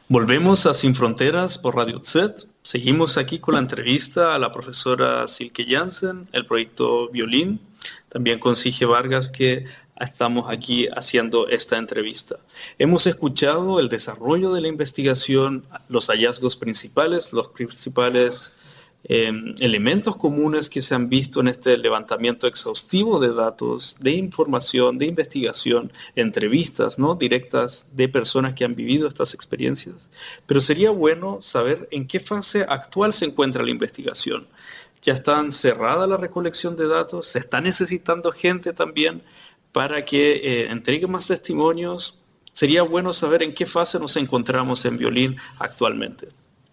Volvemos a Sin Fronteras por Radio Z. Seguimos aquí con la entrevista a la profesora Silke Jansen, el proyecto Violín, también con Sige Vargas, que estamos aquí haciendo esta entrevista. Hemos escuchado el desarrollo de la investigación, los hallazgos principales, los principales elementos comunes que se han visto en este levantamiento exhaustivo de datos, de información, de investigación, entrevistas, ¿no?, directas de personas que han vivido estas experiencias. Pero sería bueno saber en qué fase actual se encuentra la investigación. ¿Ya está cerrada la recolección de datos? ¿Se está necesitando gente también para que entregue más testimonios? Sería bueno saber en qué fase nos encontramos en Violín actualmente.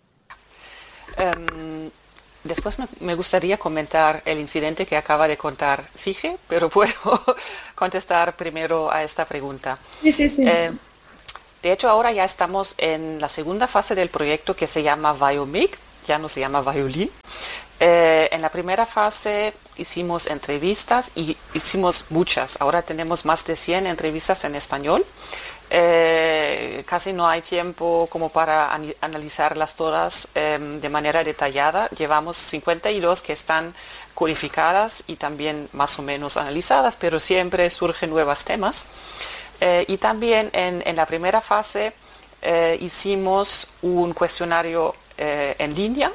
Después me gustaría comentar el incidente que acaba de contar Sige, pero puedo contestar primero a esta pregunta. Sí, sí, sí. De hecho, ahora ya estamos en la segunda fase del proyecto que se llama Viomig, ya no se llama Violín. En la primera fase hicimos entrevistas y hicimos muchas. Ahora tenemos más de 100 entrevistas en español. Casi no hay tiempo como para analizarlas todas de manera detallada. Llevamos 52 que están codificadas y también más o menos analizadas, pero siempre surgen nuevos temas. Y también en la primera fase hicimos un cuestionario en línea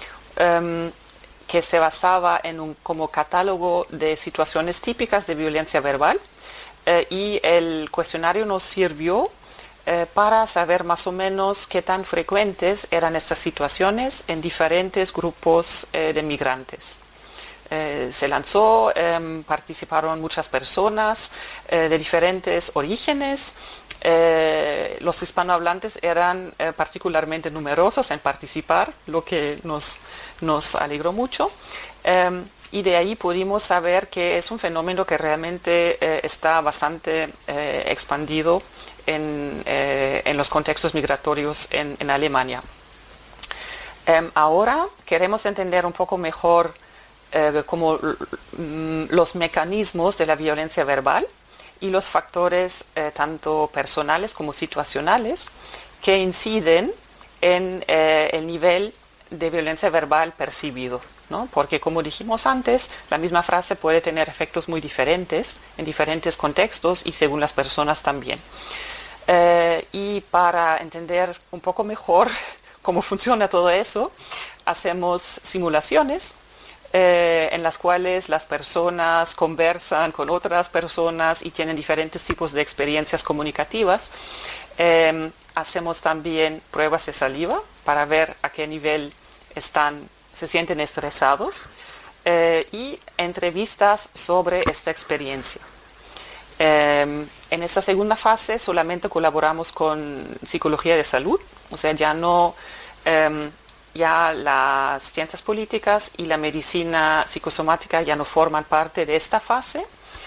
que se basaba en un como catálogo de situaciones típicas de violencia verbal. Y el cuestionario nos sirvió para saber más o menos qué tan frecuentes eran estas situaciones en diferentes grupos de migrantes. Se lanzó, participaron muchas personas de diferentes orígenes. Los hispanohablantes eran particularmente numerosos en participar, lo que nos alegró mucho. Y de ahí pudimos saber que es un fenómeno que realmente está bastante expandido en los contextos migratorios en Alemania. Ahora queremos entender un poco mejor como los mecanismos de la violencia verbal y los factores tanto personales como situacionales que inciden en el nivel de violencia verbal percibido, ¿no? Porque como dijimos antes, la misma frase puede tener efectos muy diferentes en diferentes contextos y según las personas también. Y para entender un poco mejor cómo funciona todo eso, hacemos simulaciones en las cuales las personas conversan con otras personas y tienen diferentes tipos de experiencias comunicativas. Hacemos también pruebas de saliva para ver a qué nivel se sienten estresados y entrevistas sobre esta experiencia. En esta segunda fase solamente colaboramos con psicología de salud, o sea, ya las ciencias políticas y la medicina psicosomática ya no forman parte de esta fase.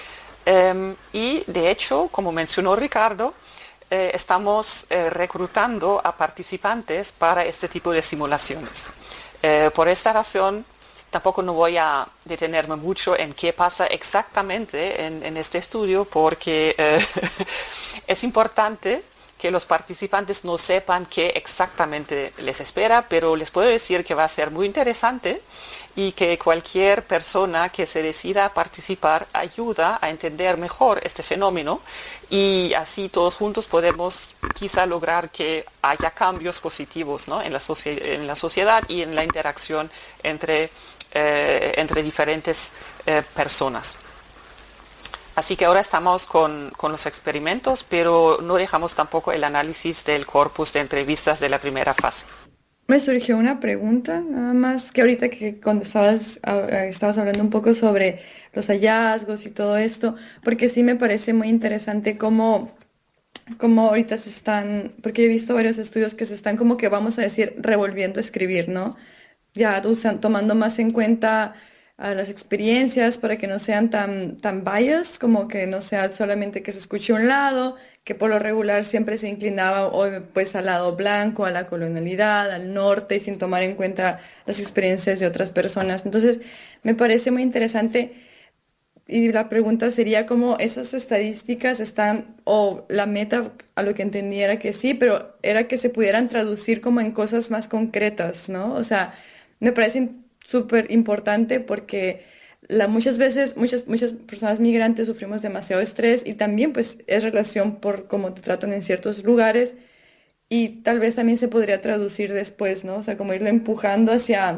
Y de hecho, como mencionó Ricardo, estamos reclutando a participantes para este tipo de simulaciones. Por esta razón, tampoco no voy a detenerme mucho en qué pasa exactamente en este estudio, porque es importante que los participantes no sepan qué exactamente les espera, pero les puedo decir que va a ser muy interesante y que cualquier persona que se decida a participar ayuda a entender mejor este fenómeno y así todos juntos podemos quizá lograr que haya cambios positivos, ¿no?, en la sociedad y en la interacción entre diferentes personas. Así que ahora estamos con los experimentos, pero no dejamos tampoco el análisis del corpus de entrevistas de la primera fase. Me surgió una pregunta, nada más que ahorita que cuando estabas hablando un poco sobre los hallazgos y todo esto, porque sí me parece muy interesante cómo ahorita porque he visto varios estudios que se están como que vamos a decir revolviendo a escribir, ¿no? Ya tomando más en cuenta a las experiencias para que no sean tan biased, como que no sea solamente que se escuche un lado, que por lo regular siempre se inclinaba pues al lado blanco, a la colonialidad, al norte, y sin tomar en cuenta las experiencias de otras personas. Entonces, me parece muy interesante y la pregunta sería cómo esas estadísticas están, o la meta a lo que entendí era que sí, pero era que se pudieran traducir como en cosas más concretas, ¿no? O sea, me parece súper importante porque muchas veces, muchas personas migrantes sufrimos demasiado estrés y también pues es relación por cómo te tratan en ciertos lugares y tal vez también se podría traducir después, ¿no? O sea, como irlo empujando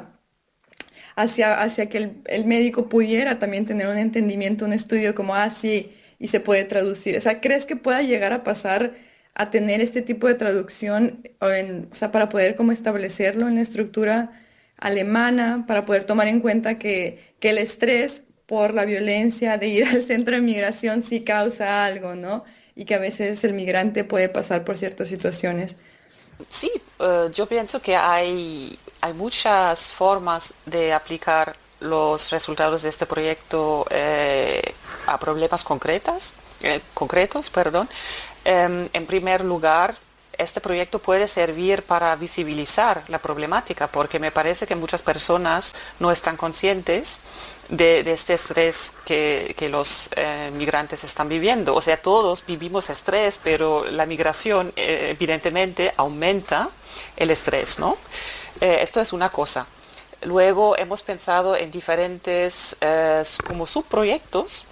hacia que el médico pudiera también tener un entendimiento, un estudio como, sí, y se puede traducir. O sea, ¿crees que pueda llegar a pasar a tener este tipo de traducción, o sea, para poder como establecerlo en la estructura alemana, para poder tomar en cuenta que el estrés por la violencia de ir al centro de migración sí causa algo, ¿no? Y que a veces el migrante puede pasar por ciertas situaciones? Sí, yo pienso que hay muchas formas de aplicar los resultados de este proyecto a problemas concretos, perdón. En primer lugar, este proyecto puede servir para visibilizar la problemática, porque me parece que muchas personas no están conscientes de este estrés que los migrantes están viviendo. O sea, todos vivimos estrés, pero la migración evidentemente aumenta el estrés, ¿no? Esto es una cosa. Luego hemos pensado en diferentes como subproyectos,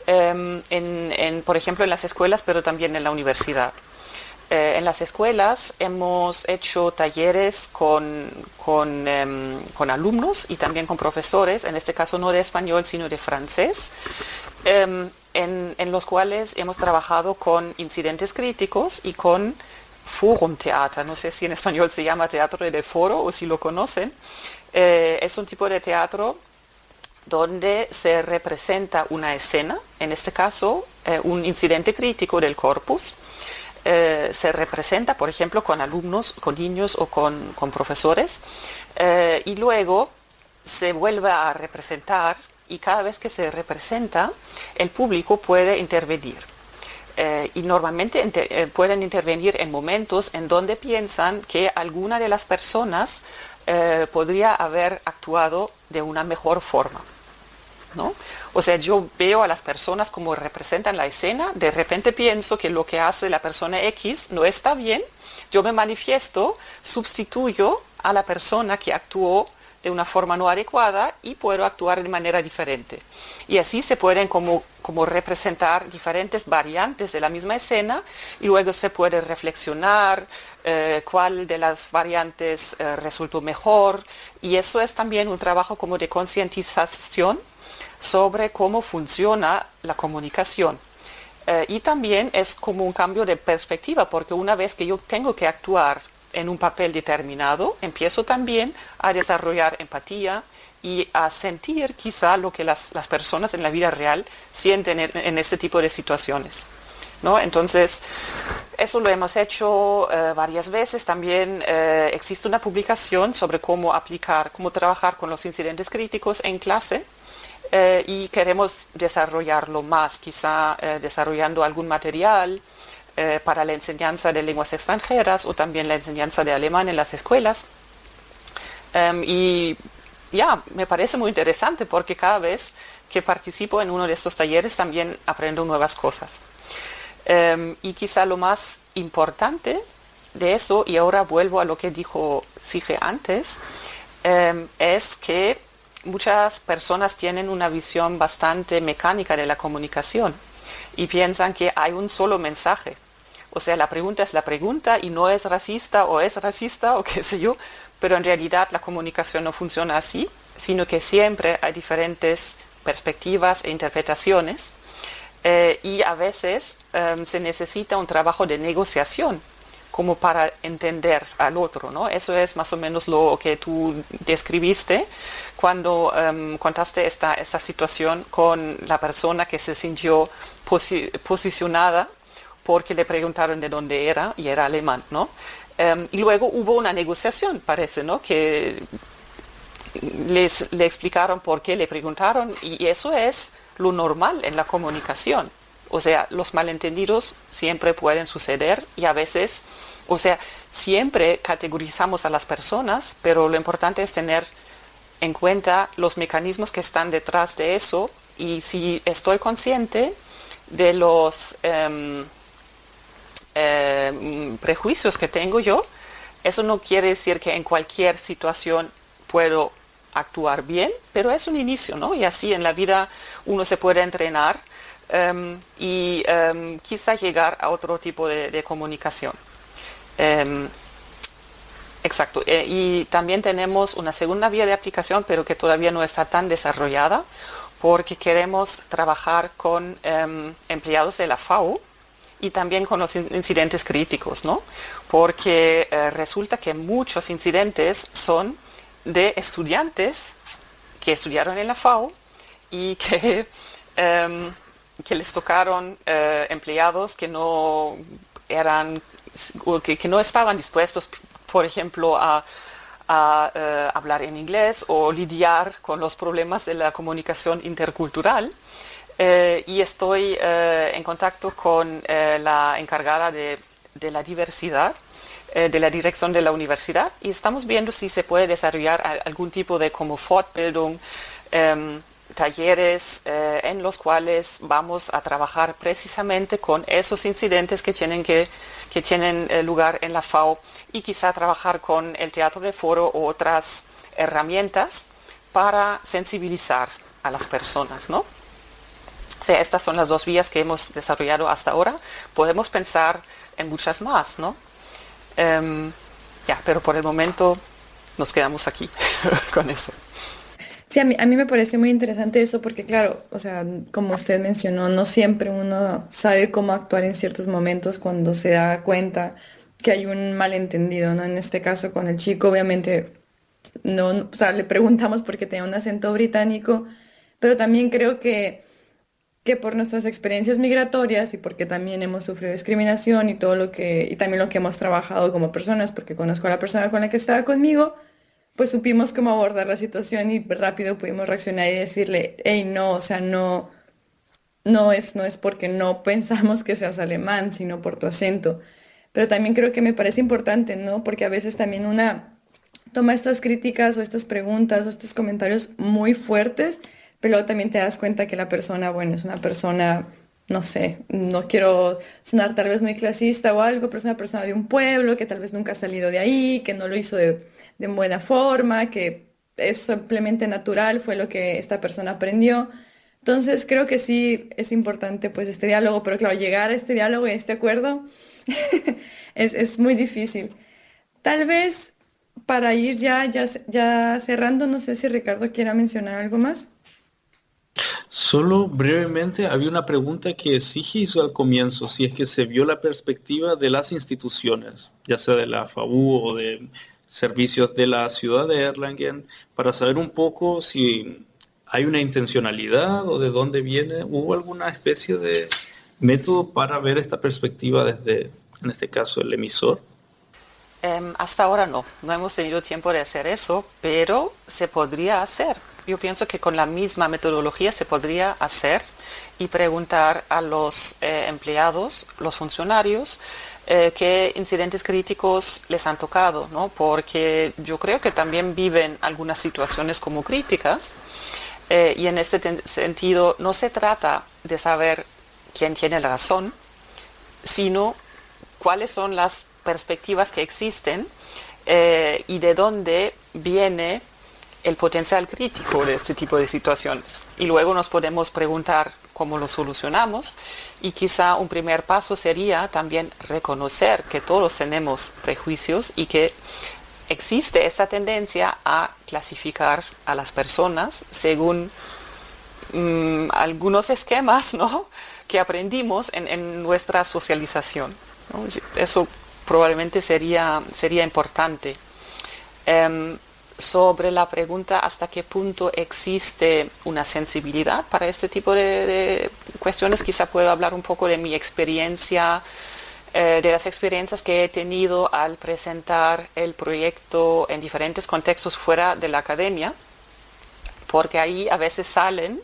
por ejemplo, en las escuelas, pero también en la universidad. En las escuelas hemos hecho talleres con alumnos y también con profesores, en este caso no de español, sino de francés, en los cuales hemos trabajado con incidentes críticos y con Forumtheater. No sé si en español se llama teatro de foro o si lo conocen. Es un tipo de teatro donde se representa una escena, en este caso un incidente crítico del corpus. Se representa, por ejemplo, con alumnos, con niños o con profesores, y luego se vuelve a representar y cada vez que se representa, el público puede intervenir. Y normalmente pueden intervenir en momentos en donde piensan que alguna de las personas podría haber actuado de una mejor forma, ¿no? O sea, yo veo a las personas como representan la escena, de repente pienso que lo que hace la persona X no está bien, yo me manifiesto, sustituyo a la persona que actuó de una forma no adecuada y puedo actuar de manera diferente. Y así se pueden como representar diferentes variantes de la misma escena y luego se puede reflexionar cuál de las variantes resultó mejor, y eso es también un trabajo como de concientización sobre cómo funciona la comunicación. Y también es como un cambio de perspectiva, porque una vez que yo tengo que actuar en un papel determinado, empiezo también a desarrollar empatía y a sentir quizá lo que las personas en la vida real sienten en este tipo de situaciones, ¿no? Entonces, eso lo hemos hecho varias veces. También existe una publicación sobre cómo trabajar con los incidentes críticos en clase. Y queremos desarrollarlo más, quizá desarrollando algún material para la enseñanza de lenguas extranjeras o también la enseñanza de alemán en las escuelas. Y me parece muy interesante porque cada vez que participo en uno de estos talleres también aprendo nuevas cosas. Y quizá lo más importante de eso, y ahora vuelvo a lo que dijo Sige antes, es que muchas personas tienen una visión bastante mecánica de la comunicación y piensan que hay un solo mensaje. O sea, la pregunta es la pregunta y no es racista o qué sé yo, pero en realidad la comunicación no funciona así, sino que siempre hay diferentes perspectivas e interpretaciones, y a veces se necesita un trabajo de negociación como para entender al otro, ¿no? Eso es más o menos lo que tú describiste cuando contaste esta situación con la persona que se sintió posicionada porque le preguntaron de dónde era y era alemán, ¿no? Y luego hubo una negociación, parece, ¿no? Que le explicaron por qué le preguntaron, y eso es lo normal en la comunicación. O sea, los malentendidos siempre pueden suceder y a veces, o sea, siempre categorizamos a las personas, pero lo importante es tener en cuenta los mecanismos que están detrás de eso y si estoy consciente de los prejuicios que tengo yo, eso no quiere decir que en cualquier situación puedo actuar bien, pero es un inicio, ¿no? Y así en la vida uno se puede entrenar y quizá llegar a otro tipo de comunicación. Exacto. Y también tenemos una segunda vía de aplicación, pero que todavía no está tan desarrollada, porque queremos trabajar con empleados de la FAO y también con los incidentes críticos, ¿no? Porque resulta que muchos incidentes son de estudiantes que estudiaron en la FAO y que les tocaron empleados que no eran, que no estaban dispuestos, por ejemplo, a hablar en inglés o lidiar con los problemas de la comunicación intercultural. Y estoy en contacto con la encargada de la diversidad de la dirección de la universidad y estamos viendo si se puede desarrollar algún tipo de como Fortbildung, talleres en los cuales vamos a trabajar precisamente con esos incidentes que tienen lugar en la FAO y quizá trabajar con el teatro de foro u otras herramientas para sensibilizar a las personas, ¿no? O sea, estas son las dos vías que hemos desarrollado hasta ahora. Podemos pensar en muchas más, ¿no? Pero por el momento nos quedamos aquí con eso. Sí, a mí me parece muy interesante eso porque, claro, o sea, como usted mencionó, no siempre uno sabe cómo actuar en ciertos momentos cuando se da cuenta que hay un malentendido, ¿no? En este caso con el chico, obviamente, o sea, le preguntamos porque tenía un acento británico, pero también creo que por nuestras experiencias migratorias y porque también hemos sufrido discriminación y y también lo que hemos trabajado como personas, porque conozco a la persona con la que estaba conmigo, pues supimos cómo abordar la situación y rápido pudimos reaccionar y decirle, hey, no, o sea, no es porque no pensamos que seas alemán, sino por tu acento. Pero también creo que me parece importante, ¿no? Porque a veces también una toma estas críticas o estas preguntas o estos comentarios muy fuertes, pero luego también te das cuenta que la persona, bueno, es una persona, no sé, no quiero sonar tal vez muy clasista o algo, pero es una persona de un pueblo que tal vez nunca ha salido de ahí, que no lo hizo de buena forma, que es simplemente natural, fue lo que esta persona aprendió. Entonces creo que sí es importante pues este diálogo, pero claro, llegar a este diálogo y a este acuerdo es muy difícil. Tal vez para ir ya cerrando, no sé si Ricardo quiera mencionar algo más. Solo brevemente, había una pregunta que Sige hizo al comienzo, si es que se vio la perspectiva de las instituciones, ya sea de la FAU o de servicios de la ciudad de Erlangen, para saber un poco si hay una intencionalidad o de dónde viene, hubo alguna especie de método para ver esta perspectiva desde, en este caso, el emisor. Hasta ahora no hemos tenido tiempo de hacer eso, pero se podría hacer. Yo pienso que con la misma metodología se podría hacer y preguntar a los empleados, los funcionarios, qué incidentes críticos les han tocado, ¿no? Porque yo creo que también viven algunas situaciones como críticas y en este sentido no se trata de saber quién tiene la razón, sino cuáles son las perspectivas que existen y de dónde viene el potencial crítico de este tipo de situaciones. Y luego nos podemos preguntar cómo lo solucionamos y quizá un primer paso sería también reconocer que todos tenemos prejuicios y que existe esta tendencia a clasificar a las personas según algunos esquemas, ¿no?, que aprendimos en nuestra socialización, ¿no? Eso probablemente sería importante. Sobre la pregunta hasta qué punto existe una sensibilidad para este tipo de cuestiones, quizá puedo hablar un poco de mi experiencia, de las experiencias que he tenido al presentar el proyecto en diferentes contextos fuera de la academia, porque ahí a veces salen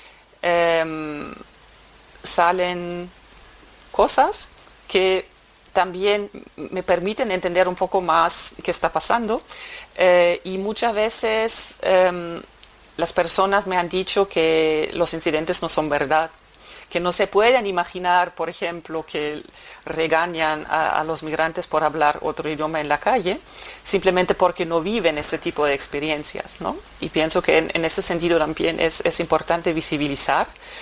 cosas que también me permiten entender un poco más qué está pasando y muchas veces las personas me han dicho que los incidentes no son verdad, que no se pueden imaginar, por ejemplo, que regañan a los migrantes por hablar otro idioma en la calle, simplemente porque no viven este tipo de experiencias, ¿no? Y pienso que en ese sentido también es importante visibilizar.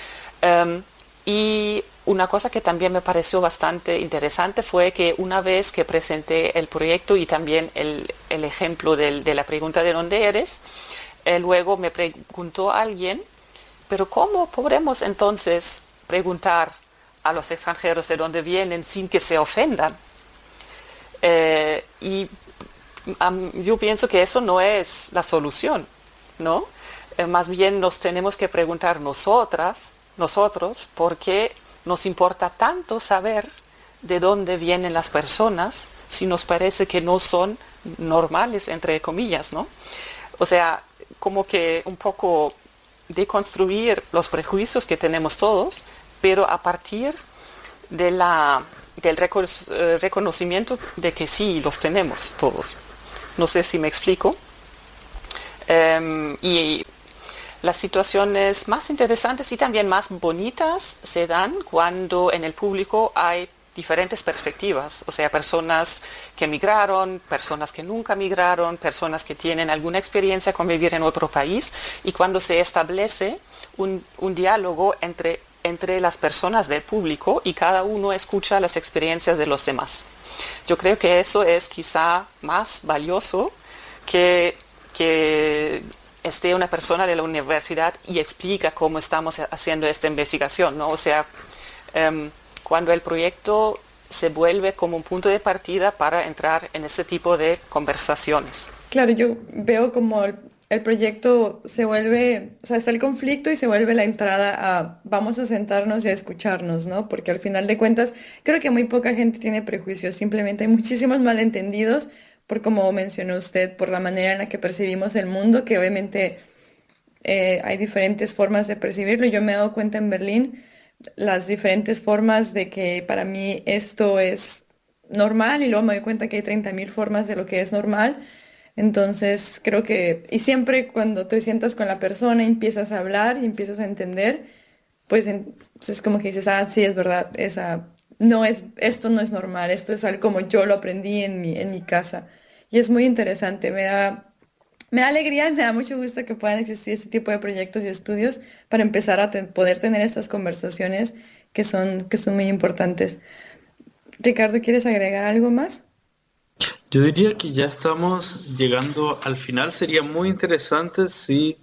Y una cosa que también me pareció bastante interesante fue que una vez que presenté el proyecto y también el ejemplo de la pregunta de dónde eres, luego me preguntó alguien, pero ¿cómo podremos entonces preguntar a los extranjeros de dónde vienen sin que se ofendan? Y yo pienso que eso no es la solución, ¿no? Más bien nos tenemos que preguntar nosotros, porque nos importa tanto saber de dónde vienen las personas si nos parece que no son normales, entre comillas, ¿no? O sea, como que un poco deconstruir los prejuicios que tenemos todos, pero a partir del reconocimiento de que sí, los tenemos todos. No sé si me explico. Y las situaciones más interesantes y también más bonitas se dan cuando en el público hay diferentes perspectivas, o sea, personas que migraron, personas que nunca migraron, personas que tienen alguna experiencia con vivir en otro país, y cuando se establece un diálogo entre las personas del público y cada uno escucha las experiencias de los demás. Yo creo que eso es quizá más valioso que esté una persona de la universidad y explica cómo estamos haciendo esta investigación, ¿no? O sea, cuando el proyecto se vuelve como un punto de partida para entrar en ese tipo de conversaciones. Claro, yo veo como el proyecto se vuelve, o sea, está el conflicto y se vuelve la entrada a vamos a sentarnos y a escucharnos, ¿no? Porque al final de cuentas, creo que muy poca gente tiene prejuicios, simplemente hay muchísimos malentendidos por como mencionó usted, por la manera en la que percibimos el mundo, que obviamente hay diferentes formas de percibirlo. Yo me he dado cuenta en Berlín las diferentes formas de que para mí esto es normal y luego me doy cuenta que hay 30.000 formas de lo que es normal. Entonces creo que, y siempre cuando te sientas con la persona y empiezas a hablar y empiezas a entender, pues es como que dices, ah, sí, es verdad, esto no es normal, esto es algo como yo lo aprendí en mi casa. Y es muy interesante, me da alegría y me da mucho gusto que puedan existir este tipo de proyectos y estudios para empezar a poder tener estas conversaciones que son muy importantes. Ricardo, ¿quieres agregar algo más? Yo diría que ya estamos llegando al final. Sería muy interesante si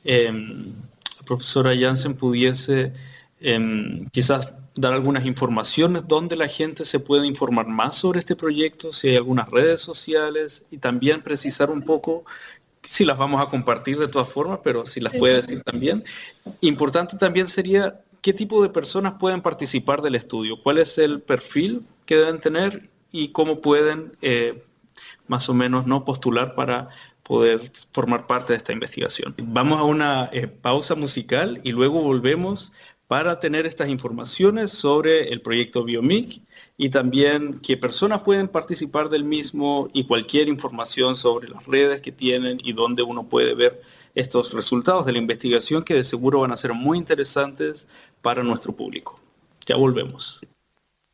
la profesora Jansen pudiese quizás dar algunas informaciones donde la gente se puede informar más sobre este proyecto, si hay algunas redes sociales y también precisar un poco si las vamos a compartir de todas formas, pero si las Sí, puede sí. decir también. Importante también sería qué tipo de personas pueden participar del estudio, cuál es el perfil que deben tener y cómo pueden más o menos no postular para poder formar parte de esta investigación. Vamos a una pausa musical y luego volvemos para tener estas informaciones sobre el proyecto Biomic y también qué personas pueden participar del mismo y cualquier información sobre las redes que tienen y dónde uno puede ver estos resultados de la investigación que de seguro van a ser muy interesantes para nuestro público. Ya volvemos.